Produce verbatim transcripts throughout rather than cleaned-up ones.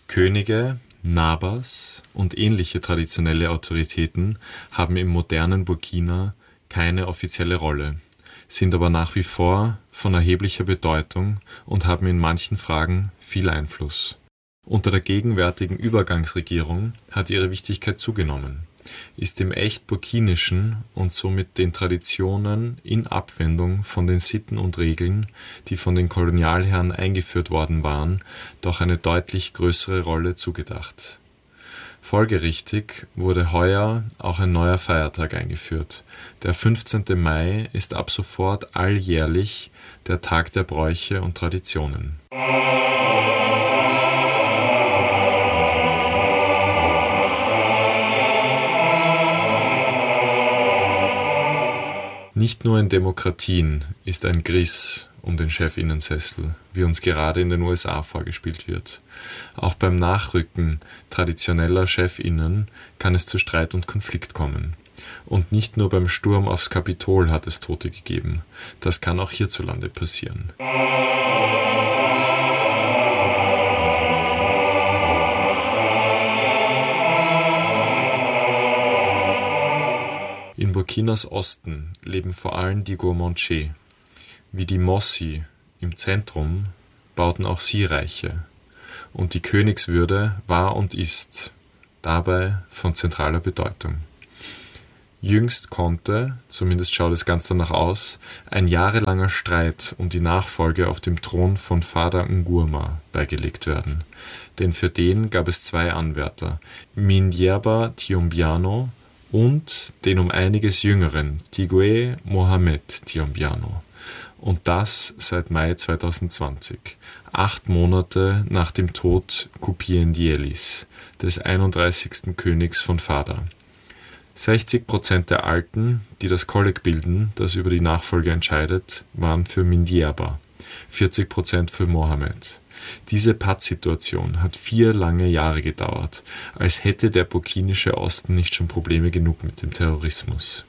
Könige, Nabas und ähnliche traditionelle Autoritäten haben im modernen Burkina keine offizielle Rolle, sind aber nach wie vor von erheblicher Bedeutung und haben in manchen Fragen viel Einfluss. Unter der gegenwärtigen Übergangsregierung hat ihre Wichtigkeit zugenommen, ist im echt Burkinischen und somit den Traditionen in Abwendung von den Sitten und Regeln, die von den Kolonialherren eingeführt worden waren, doch eine deutlich größere Rolle zugedacht. Folgerichtig wurde heuer auch ein neuer Feiertag eingeführt. Der fünfzehnte Mai ist ab sofort alljährlich der Tag der Bräuche und Traditionen. Nicht nur in Demokratien ist ein Griss um den Chefinnensessel, wie uns gerade in den U S A vorgespielt wird. Auch beim Nachrücken traditioneller Chefinnen kann es zu Streit und Konflikt kommen. Und nicht nur beim Sturm aufs Kapitol hat es Tote gegeben. Das kann auch hierzulande passieren. In Burkinas Osten leben vor allem die Guamanche. Wie die Mossi im Zentrum bauten auch sie Reiche. Und die Königswürde war und ist dabei von zentraler Bedeutung. Jüngst konnte, zumindest schaut es ganz danach aus, ein jahrelanger Streit um die Nachfolge auf dem Thron von Fada Ngurma beigelegt werden. Denn für den gab es zwei Anwärter, Mindierba Tiombiano und den um einiges jüngeren Tigwe Mohamed Tiombiano. Und das seit Mai zweitausendzwanzig, acht Monate nach dem Tod Kupiendielis, des einunddreißigsten Königs von Fada. sechzig Prozent der Alten, die das Kolleg bilden, das über die Nachfolge entscheidet, waren für Mindierba, vierzig Prozent für Mohamed. Diese Pattsituation hat vier lange Jahre gedauert, als hätte der burkinische Osten nicht schon Probleme genug mit dem Terrorismus.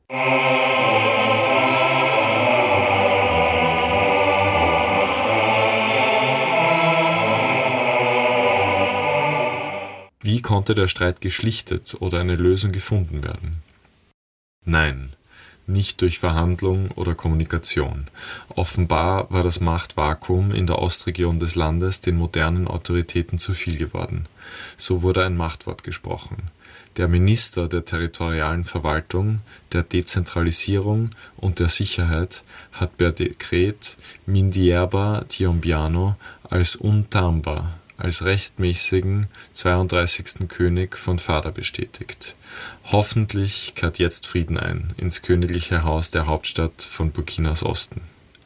Wie konnte der Streit geschlichtet oder eine Lösung gefunden werden? Nein, nicht durch Verhandlung oder Kommunikation. Offenbar war das Machtvakuum in der Ostregion des Landes den modernen Autoritäten zu viel geworden. So wurde ein Machtwort gesprochen. Der Minister der territorialen Verwaltung, der Dezentralisierung und der Sicherheit hat per Dekret Mindierba Tiombiano als Untamba, als rechtmäßigen zweiunddreißigsten König von Fada bestätigt. Hoffentlich kehrt jetzt Frieden ein ins königliche Haus der Hauptstadt von Burkinas Osten.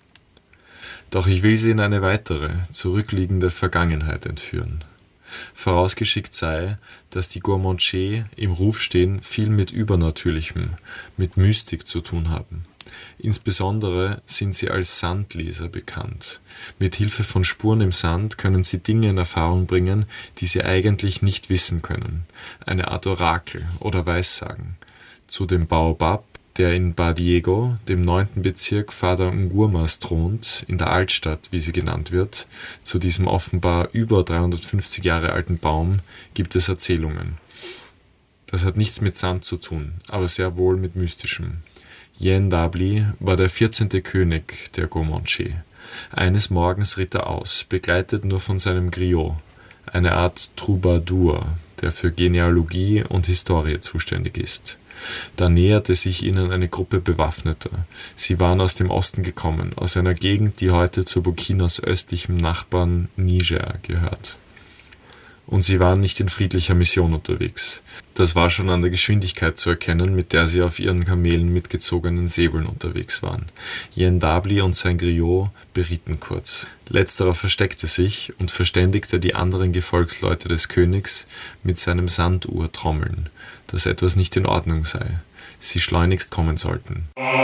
Doch ich will Sie in eine weitere, zurückliegende Vergangenheit entführen. Vorausgeschickt sei, dass die Guamanche im Ruf stehen, viel mit Übernatürlichem, mit Mystik zu tun haben. Insbesondere sind sie als Sandleser bekannt. Mit Hilfe von Spuren im Sand können sie Dinge in Erfahrung bringen, die sie eigentlich nicht wissen können. Eine Art Orakel oder Weissagen. Zu dem Baobab, der in Badiego, dem neunten Bezirk Fada Ngurmas thront, in der Altstadt, wie sie genannt wird, zu diesem offenbar über dreihundertfünfzig Jahre alten Baum, gibt es Erzählungen. Das hat nichts mit Sand zu tun, aber sehr wohl mit Mystischem. Yendabli war der vierzehnte König der Guamanche. Eines Morgens ritt er aus, begleitet nur von seinem Griot, eine Art Troubadour, der für Genealogie und Historie zuständig ist. Da näherte sich ihnen eine Gruppe Bewaffneter. Sie waren aus dem Osten gekommen, aus einer Gegend, die heute zu Burkinas östlichem Nachbarn Niger gehört. Und sie waren nicht in friedlicher Mission unterwegs. Das war schon an der Geschwindigkeit zu erkennen, mit der sie auf ihren Kamelen mit gezogenen Säbeln unterwegs waren. Yendabli und sein Griot berieten kurz. Letzterer versteckte sich und verständigte die anderen Gefolgsleute des Königs mit seinem Sanduhrtrommeln, dass etwas nicht in Ordnung sei, sie schleunigst kommen sollten.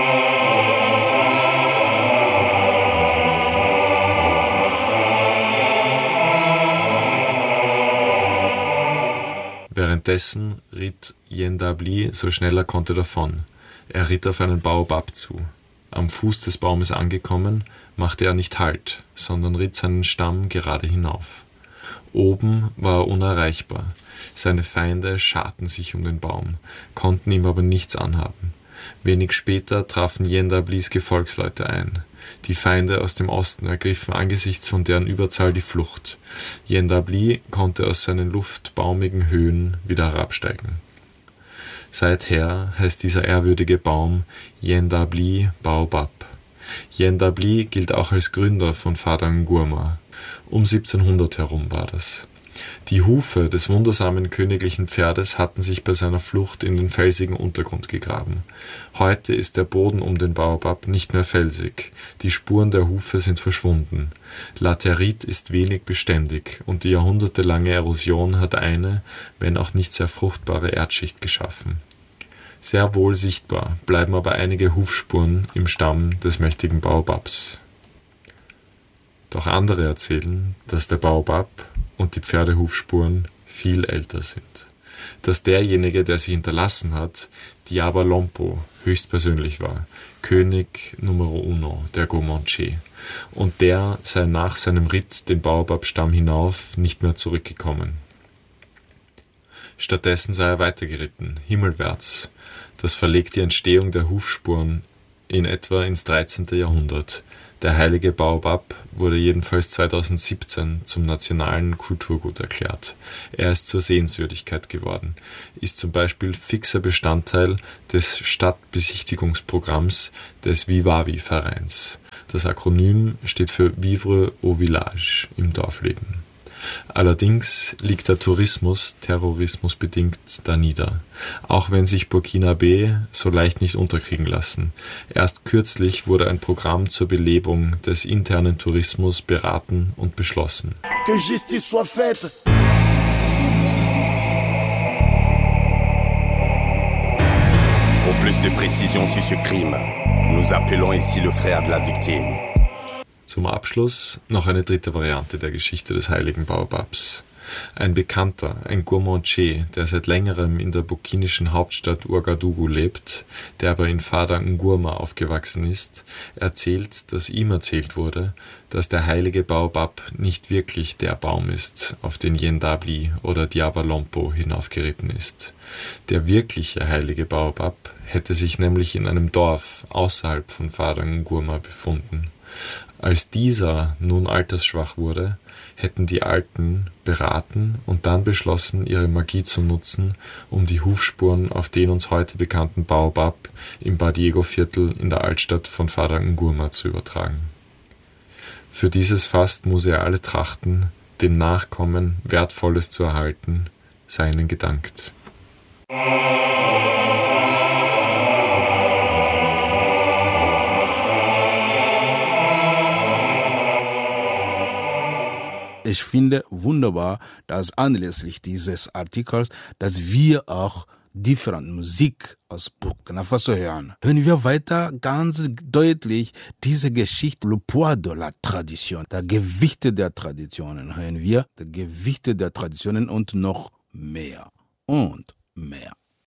Währenddessen ritt Yendabli so schnell er konnte davon. Er ritt auf einen Baobab zu. Am Fuß des Baumes angekommen, machte er nicht Halt, sondern ritt seinen Stamm gerade hinauf. Oben war er unerreichbar. Seine Feinde scharten sich um den Baum, konnten ihm aber nichts anhaben. Wenig später trafen Yendablis Gefolgsleute ein. Die Feinde aus dem Osten ergriffen angesichts von deren Überzahl die Flucht. Yendabli konnte aus seinen luftbaumigen Höhen wieder herabsteigen. Seither heißt dieser ehrwürdige Baum Yendabli Baobab. Yendabli gilt auch als Gründer von Padang Gourma. Um siebzehnhundert herum war das. Die Hufe des wundersamen königlichen Pferdes hatten sich bei seiner Flucht in den felsigen Untergrund gegraben. Heute ist der Boden um den Baobab nicht mehr felsig. Die Spuren der Hufe sind verschwunden. Laterit ist wenig beständig und die jahrhundertelange Erosion hat eine, wenn auch nicht sehr fruchtbare Erdschicht geschaffen. Sehr wohl sichtbar bleiben aber einige Hufspuren im Stamm des mächtigen Baobabs. Doch andere erzählen, dass der Baobab und die Pferdehufspuren viel älter sind. Dass derjenige, der sie hinterlassen hat, Diaba Lompo höchstpersönlich war, König Numero Uno der Comanche, und der sei nach seinem Ritt den Baobab-Stamm hinauf nicht mehr zurückgekommen. Stattdessen sei er weitergeritten, himmelwärts. Das verlegt die Entstehung der Hufspuren in etwa ins dreizehnte Jahrhundert. Der heilige Baobab wurde jedenfalls zweitausendsiebzehn zum nationalen Kulturgut erklärt. Er ist zur Sehenswürdigkeit geworden, ist zum Beispiel fixer Bestandteil des Stadtbesichtigungsprogramms des Vivavi-Vereins. Das Akronym steht für Vivre au Village, im Dorfleben. Allerdings liegt der Tourismus, terrorismusbedingt, da nieder, auch wenn sich Burkinabe so leicht nicht unterkriegen lassen. Erst kürzlich wurde ein Programm zur Belebung des internen Tourismus beraten und beschlossen. Que justice soit faite. Pour plus de précision sur ce crime, nous appelons ici le frère de la victime. Zum Abschluss noch eine dritte Variante der Geschichte des heiligen Baobabs. Ein Bekannter, ein Comanche, der seit längerem in der burkinischen Hauptstadt Ouagadougou lebt, der aber in Padang Gourma aufgewachsen ist, erzählt, dass ihm erzählt wurde, dass der heilige Baobab nicht wirklich der Baum ist, auf den Yendabli oder Diaba Lompo hinaufgeritten ist. Der wirkliche heilige Baobab hätte sich nämlich in einem Dorf außerhalb von Padang Gourma befunden. Als dieser nun altersschwach wurde, hätten die Alten beraten und dann beschlossen, ihre Magie zu nutzen, um die Hufspuren auf den uns heute bekannten Baobab im Badiego-Viertel in der Altstadt von Padang Gourma zu übertragen. Für dieses Fast museale Trachten, den Nachkommen Wertvolles zu erhalten, sei ihnen gedankt. Ich finde wunderbar, dass anlässlich dieses Artikels, dass wir auch different Musik aus Burkina Faso hören. Hören wir weiter ganz deutlich diese Geschichte, le poids de la tradition, der Gewichte der Traditionen, hören wir, der Gewichte der Traditionen und noch mehr und mehr.